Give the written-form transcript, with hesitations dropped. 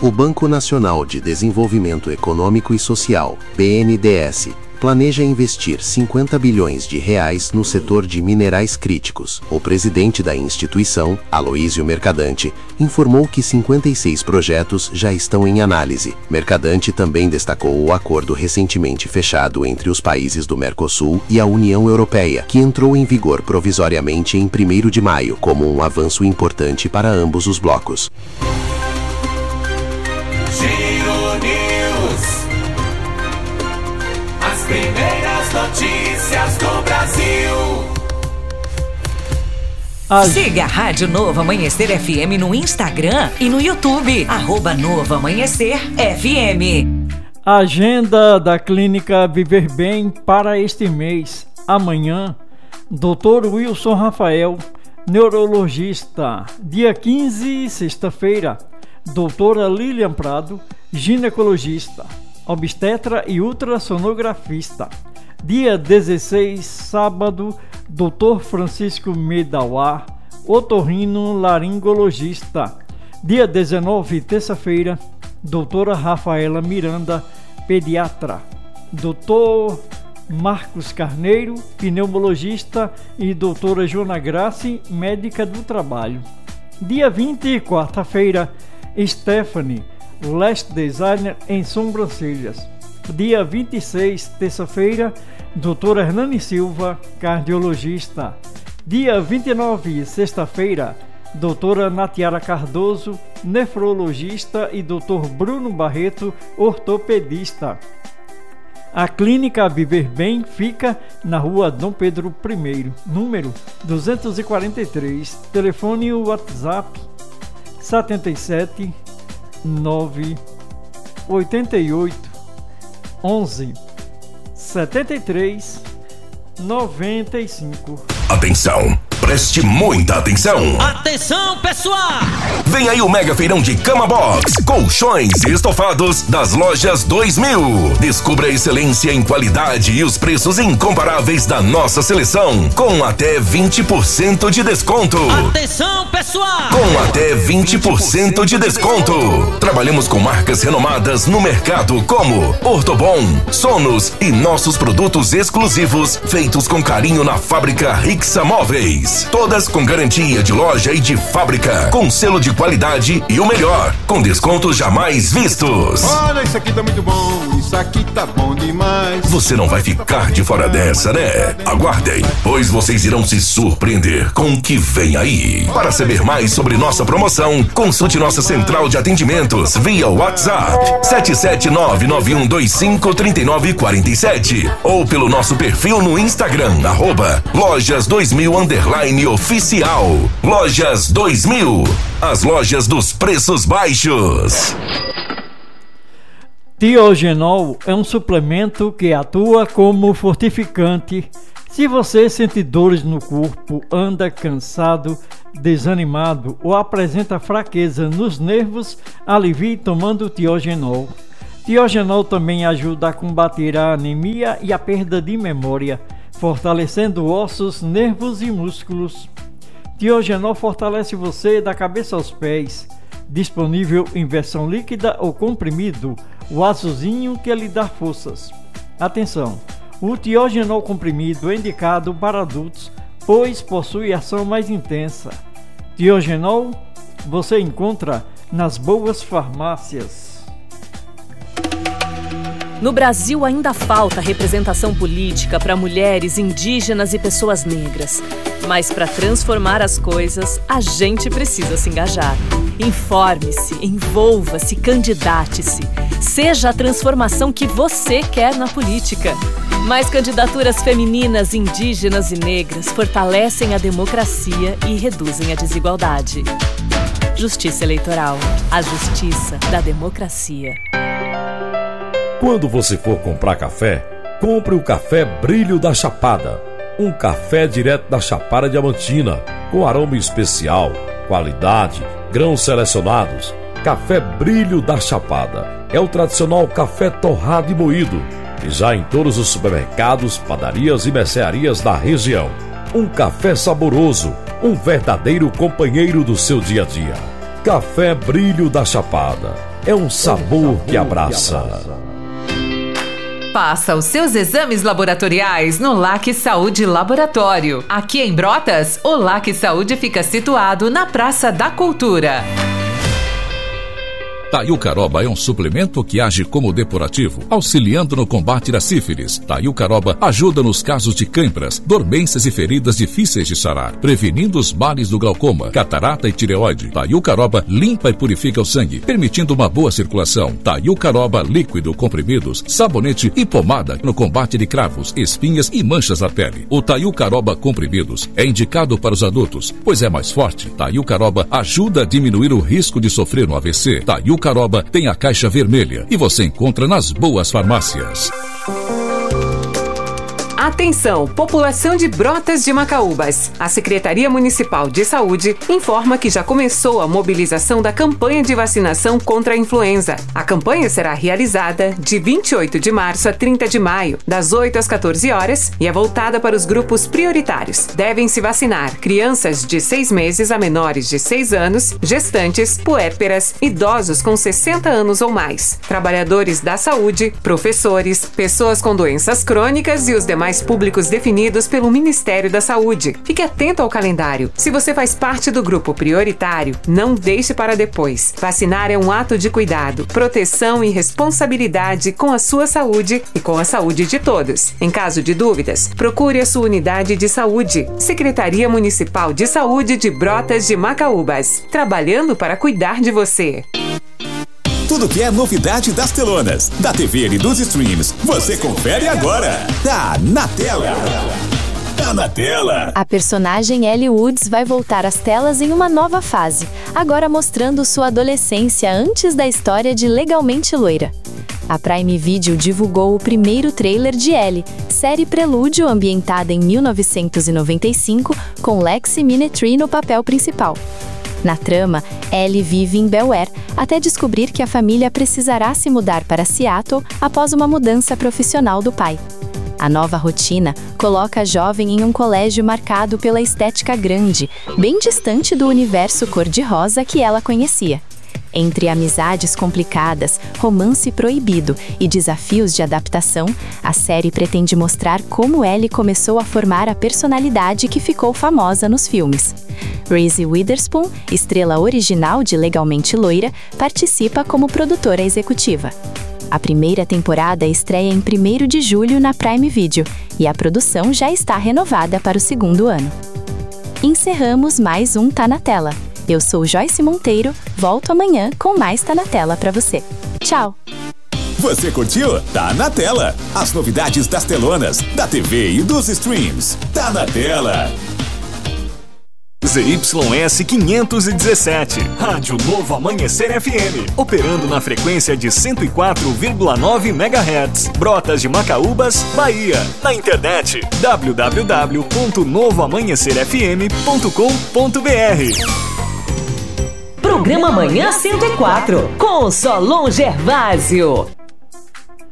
O Banco Nacional de Desenvolvimento Econômico e Social, BNDES, planeja investir 50 bilhões de reais no setor de minerais críticos. O presidente da instituição, Aloísio Mercadante, informou que 56 projetos já estão em análise. Mercadante também destacou o acordo recentemente fechado entre os países do Mercosul e a União Europeia, que entrou em vigor provisoriamente em 1º de maio, como um avanço importante para ambos os blocos. Giro News. As primeiras notícias do Brasil. Siga a Rádio Novo Amanhecer FM no Instagram e no YouTube. @Novo Amanhecer FM. Agenda da Clínica Viver Bem para este mês. Amanhã, Dr. Wilson Rafael, neurologista. Dia 15, sexta-feira, doutora Lilian Prado, ginecologista, obstetra e ultrassonografista. Dia 16, sábado, Dr. Francisco Medauá, otorrino-laringologista. Dia 19, terça-feira, doutora Rafaela Miranda, pediatra. Dr. Marcos Carneiro, pneumologista, e doutora Joana Grace, médica do trabalho. Dia 20, quarta-feira, Stephanie, lash designer em sobrancelhas. Dia 26, terça-feira, doutora Hernani Silva, cardiologista. Dia 29, sexta-feira, doutora Natiara Cardoso, nefrologista, e doutor Bruno Barreto, ortopedista. A Clínica Viver Bem fica na rua Dom Pedro I, número 243, telefone e WhatsApp 77 9 88 11 73 95. Atenção, preste muita atenção. Atenção, pessoal! Vem aí o mega feirão de Cama Box, colchões e estofados das lojas 2000. Descubra a excelência em qualidade e os preços incomparáveis da nossa seleção, com até 20% de desconto. Atenção, pessoal! Com até 20% de desconto. Trabalhamos com marcas renomadas no mercado como Ortobon, Sonos e nossos produtos exclusivos feitos com carinho na fábrica Rixa Móveis. Todas com garantia de loja e de fábrica, com selo de qualidade e o melhor, com descontos jamais vistos. Olha, isso aqui tá muito bom, isso aqui tá bom demais. Você não vai ficar de fora dessa, né? Aguardem, pois vocês irão se surpreender com o que vem aí. Para saber mais sobre nossa promoção, consulte nossa central de atendimentos via WhatsApp 77991253947 ou pelo nosso perfil no Instagram, @Lojas 2000_oficial. Lojas 2000, as lojas dos preços baixos. Tiogenol é um suplemento que atua como fortificante. Se você sente dores no corpo, anda cansado, desanimado ou apresenta fraqueza nos nervos, alivie tomando Tiogenol. Tiogenol também ajuda a combater a anemia e a perda de memória, fortalecendo ossos, nervos e músculos. Tiogenol fortalece você da cabeça aos pés. Disponível em versão líquida ou comprimido, o azulzinho que lhe dá forças. Atenção! O Tiogenol comprimido é indicado para adultos, pois possui ação mais intensa. Tiogenol você encontra nas boas farmácias. No Brasil ainda falta representação política para mulheres, indígenas e pessoas negras. Mas para transformar as coisas, a gente precisa se engajar. Informe-se, envolva-se, candidate-se. Seja a transformação que você quer na política. Mais candidaturas femininas, indígenas e negras fortalecem a democracia e reduzem a desigualdade. Justiça Eleitoral. A justiça da democracia. Quando você for comprar café, compre o Café Brilho da Chapada. Um café direto da Chapada Diamantina, com aroma especial, qualidade, grãos selecionados. Café Brilho da Chapada é o tradicional café torrado e moído, e já em todos os supermercados, padarias e mercearias da região. Um café saboroso, um verdadeiro companheiro do seu dia a dia. Café Brilho da Chapada. é um sabor que abraça. Faça os seus exames laboratoriais no LAC Saúde Laboratório. Aqui em Brotas, o LAC Saúde fica situado na Praça da Cultura. Taiucaroba é um suplemento que age como depurativo, auxiliando no combate da sífilis. Taiucaroba ajuda nos casos de cãibras, dormências e feridas difíceis de sarar, prevenindo os males do glaucoma, catarata e tireoide. Taiucaroba limpa e purifica o sangue, permitindo uma boa circulação. Taiucaroba líquido, comprimidos, sabonete e pomada no combate de cravos, espinhas e manchas na pele. O Taiucaroba comprimidos é indicado para os adultos, pois é mais forte. Taiucaroba ajuda a diminuir o risco de sofrer um AVC. Taiucaroba tem a caixa vermelha e você encontra nas boas farmácias. Atenção, população de Brotas de Macaúbas. A Secretaria Municipal de Saúde informa que já começou a mobilização da campanha de vacinação contra a influenza. A campanha será realizada de 28 de março a 30 de maio, das 8 às 14 horas, e é voltada para os grupos prioritários. Devem se vacinar crianças de 6 meses a menores de 6 anos, gestantes, puérperas, idosos com 60 anos ou mais, trabalhadores da saúde, professores, pessoas com doenças crônicas e os demais públicos definidos pelo Ministério da Saúde. Fique atento ao calendário. Se você faz parte do grupo prioritário, não deixe para depois. Vacinar é um ato de cuidado, proteção e responsabilidade com a sua saúde e com a saúde de todos. Em caso de dúvidas, procure a sua unidade de saúde. Secretaria Municipal de Saúde de Brotas de Macaúbas. Trabalhando para cuidar de você. Tudo que é novidade das telonas, da TV e dos streams, você confere agora. Tá na tela. Tá na tela. A personagem Ellie Woods vai voltar às telas em uma nova fase, agora mostrando sua adolescência antes da história de Legalmente Loira. A Prime Video divulgou o primeiro trailer de Ellie, série prelúdio ambientada em 1995, com Lexi Minetri no papel principal. Na trama, Ellie vive em Bel Air até descobrir que a família precisará se mudar para Seattle após uma mudança profissional do pai. A nova rotina coloca a jovem em um colégio marcado pela estética grande, bem distante do universo cor-de-rosa que ela conhecia. Entre amizades complicadas, romance proibido e desafios de adaptação, a série pretende mostrar como Ellie começou a formar a personalidade que ficou famosa nos filmes. Reese Witherspoon, estrela original de Legalmente Loira, participa como produtora executiva. A primeira temporada estreia em 1º de julho na Prime Video e a produção já está renovada para o 2º ano. Encerramos mais um Tá na Tela. Eu sou Joyce Monteiro, volto amanhã com mais Tá na Tela pra você. Tchau! Você curtiu? Tá na tela! As novidades das telonas, da TV e dos streams. Tá na tela! ZYS 517, Rádio Novo Amanhecer FM, operando na frequência de 104,9 MHz, Brotas de Macaúbas, Bahia. Na internet, www.novoamanhecerfm.com.br. Programa Manhã 104, com Solon Gervásio.